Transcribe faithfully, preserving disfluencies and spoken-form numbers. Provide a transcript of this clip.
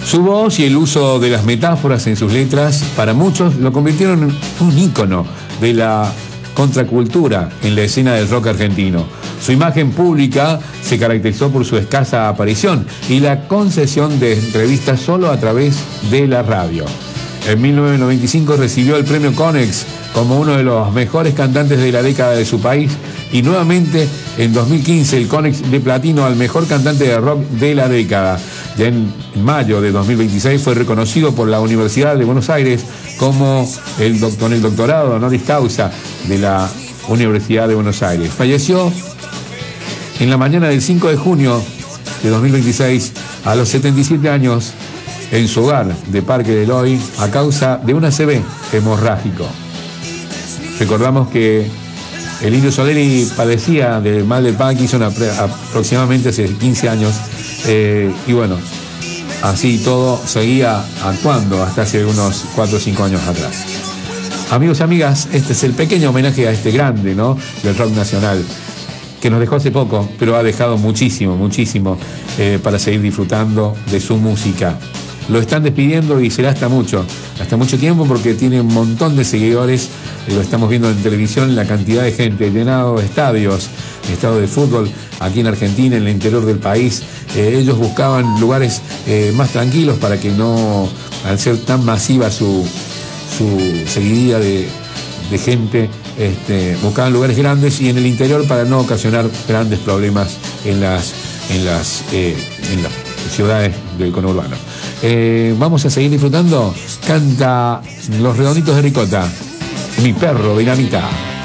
Su voz y el uso de las metáforas en sus letras, para muchos lo convirtieron en un ícono de la contracultura en la escena del rock argentino. Su imagen pública se caracterizó por su escasa aparición y la concesión de entrevistas solo a través de la radio. En mil novecientos noventa y cinco recibió el premio Konex como uno de los mejores cantantes de la década de su país y nuevamente en dos mil quince el Konex de platino al mejor cantante de rock de la década. Ya en mayo de dos mil veintiséis fue reconocido por la Universidad de Buenos Aires como el doctor, el doctorado honoris causa de la Universidad de Buenos Aires. Falleció en la mañana del cinco de junio de dos mil veintiséis a los setenta y siete años en su hogar de Parque del Loy a causa de un A C V hemorrágico. Recordamos que el Indio Solari padecía del mal de Parkinson aproximadamente hace quince años eh, y bueno, así todo seguía actuando hasta hace unos cuatro o cinco años atrás. Amigos y amigas, este es el pequeño homenaje a este grande, ¿no?, del rock nacional, que nos dejó hace poco, pero ha dejado muchísimo, muchísimo eh, para seguir disfrutando de su música. Lo están despidiendo y será hasta mucho, hasta mucho tiempo, porque tiene un montón de seguidores. Lo estamos viendo en televisión, la cantidad de gente, llenado de estadios, estadios de fútbol aquí en Argentina, en el interior del país. Eh, ellos buscaban lugares eh, más tranquilos para que no, al ser tan masiva su, su seguidilla de, de gente, este, buscaban lugares grandes y en el interior para no ocasionar grandes problemas en las, en las, eh, en las ciudades del conurbano. Eh, vamos a seguir disfrutando. Canta Los Redonditos de Ricota, Mi Perro Dinamita.